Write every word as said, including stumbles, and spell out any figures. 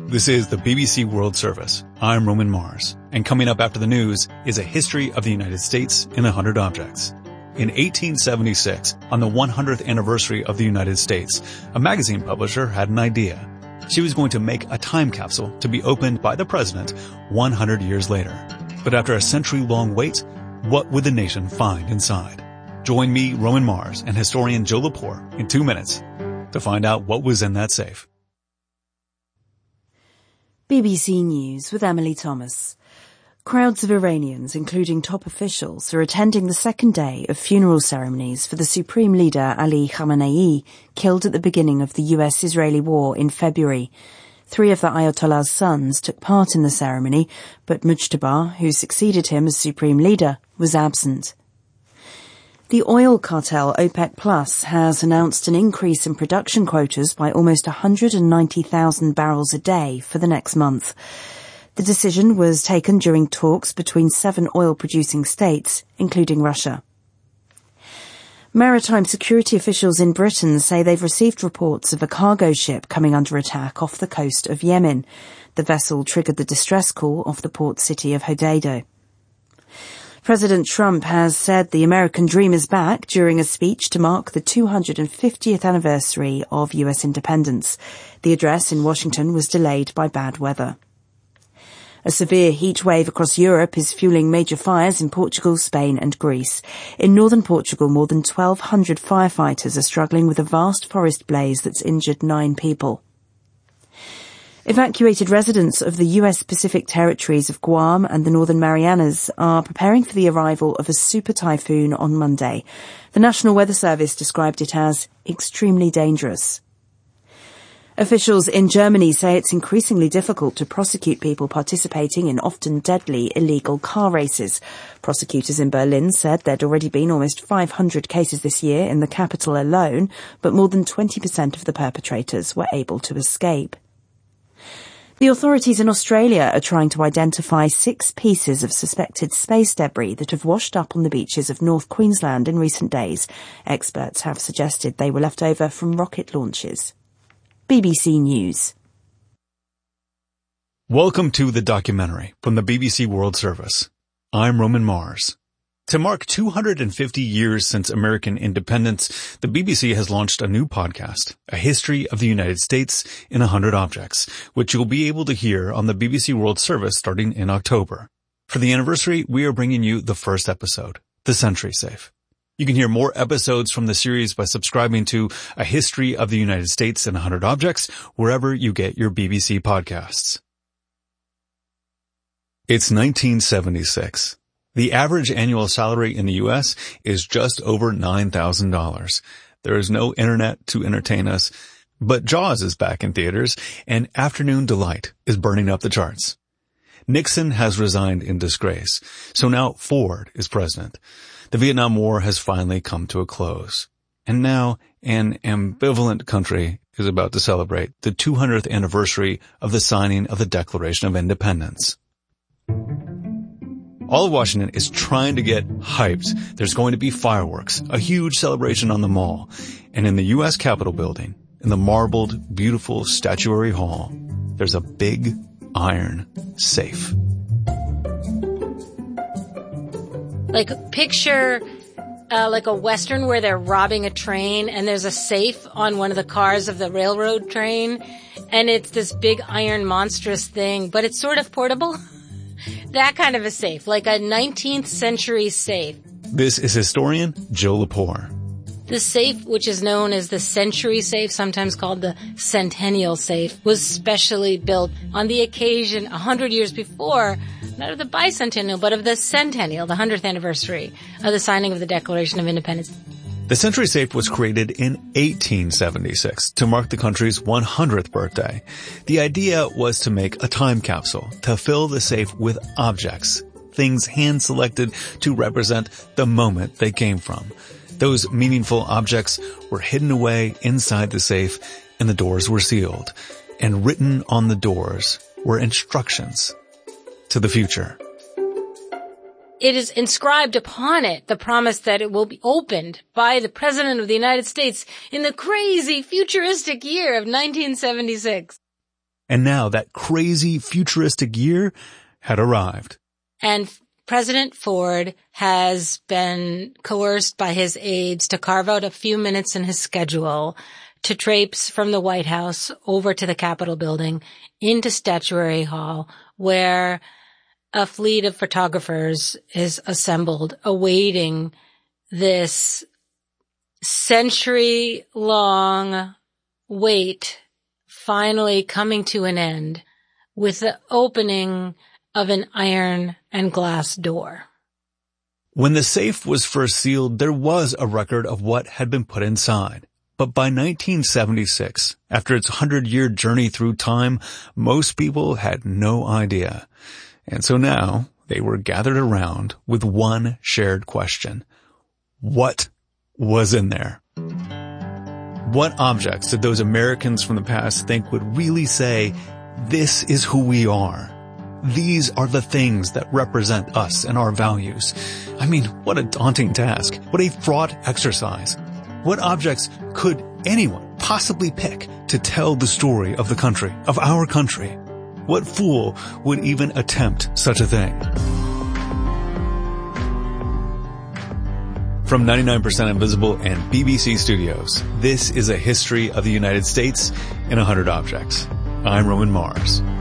This is the B B C World Service. I'm Roman Mars. And coming up after the news is a history of the United States in one hundred objects. In eighteen seventy-six, on the one hundredth anniversary of the United States, a magazine publisher had an idea. She was going to make a time capsule to be opened by the president one hundred years later. But after a century-long wait, what would the nation find inside? Join me, Roman Mars, and historian Joe Lepore in two minutes to find out what was in that safe. B B C News with Emily Thomas. Crowds of Iranians, including top officials, are attending the second day of funeral ceremonies for the Supreme Leader Ali Khamenei, killed at the beginning of the U S-Israeli war in February. Three of the Ayatollah's sons took part in the ceremony, but Mujtaba, who succeeded him as Supreme Leader, was absent. The oil cartel OPEC Plus has announced an increase in production quotas by almost one hundred ninety thousand barrels a day for the next month. The decision was taken during talks between seven oil-producing states, including Russia. Maritime security officials in Britain say they've received reports of a cargo ship coming under attack off the coast of Yemen. The vessel triggered the distress call off the port city of Hodeidah. President Trump has said the American dream is back during a speech to mark the two hundred fiftieth anniversary of U S independence. The address in Washington was delayed by bad weather. A severe heat wave across Europe is fueling major fires in Portugal, Spain and Greece. In northern Portugal, more than twelve hundred firefighters are struggling with a vast forest blaze that's injured nine people. Evacuated residents of the U S Pacific territories of Guam and the Northern Marianas are preparing for the arrival of a super typhoon on Monday. The National Weather Service described it as extremely dangerous. Officials in Germany say it's increasingly difficult to prosecute people participating in often deadly illegal car races. Prosecutors in Berlin said there'd already been almost five hundred cases this year in the capital alone, but more than twenty percent of the perpetrators were able to escape. The authorities in Australia are trying to identify six pieces of suspected space debris that have washed up on the beaches of North Queensland in recent days. Experts have suggested they were left over from rocket launches. B B C News. Welcome to The Documentary from the B B C World Service. I'm Roman Mars. To mark two hundred fifty years since American independence, the B B C has launched a new podcast, A History of the United States in one hundred objects, which you'll be able to hear on the B B C World Service starting in October. For the anniversary, we are bringing you the first episode, The Century Safe. You can hear more episodes from the series by subscribing to A History of the United States in one hundred objects, wherever you get your B B C podcasts. It's nineteen seventy-six. The average annual salary in the U S is just over nine thousand dollars. There is no internet to entertain us, but Jaws is back in theaters, and Afternoon Delight is burning up the charts. Nixon has resigned in disgrace, so now Ford is president. The Vietnam War has finally come to a close. And now an ambivalent country is about to celebrate the two hundredth anniversary of the signing of the Declaration of Independence. All of Washington is trying to get hyped. There's going to be fireworks, a huge celebration on the Mall, and in the U S Capitol building, in the marbled, beautiful statuary hall, there's a big iron safe. Like, picture uh, like a Western where they're robbing a train and there's a safe on one of the cars of the railroad train, and it's this big iron monstrous thing, but it's sort of portable. That kind of a safe, like a nineteenth century safe. This is historian Joe Lepore. The safe, which is known as the Century Safe, sometimes called the Centennial Safe, was specially built on the occasion a hundred years before, not of the bicentennial, but of the centennial, the hundredth anniversary of the signing of the Declaration of Independence. The Century Safe was created in eighteen seventy-six to mark the country's one hundredth birthday. The idea was to make a time capsule to fill the safe with objects, things hand-selected to represent the moment they came from. Those meaningful objects were hidden away inside the safe, and the doors were sealed. And written on the doors were instructions to the future. It is inscribed upon it the promise that it will be opened by the President of the United States in the crazy futuristic year of nineteen seventy-six. And now that crazy futuristic year had arrived. And President Ford has been coerced by his aides to carve out a few minutes in his schedule to traipse from the White House over to the Capitol building into Statuary Hall, where a fleet of photographers is assembled awaiting this century-long wait finally coming to an end with the opening of an iron and glass door. When the safe was first sealed, there was a record of what had been put inside. But by nineteen seventy-six, after its hundred-year journey through time, most people had no idea. And so now they were gathered around with one shared question. What was in there? What objects did those Americans from the past think would really say, this is who we are? These are the things that represent us and our values. I mean, what a daunting task. What a fraught exercise. What objects could anyone possibly pick to tell the story of the country, of our country? What fool would even attempt such a thing? From ninety-nine percent Invisible and B B C Studios, this is a history of the United States in one hundred objects. I'm Roman Mars.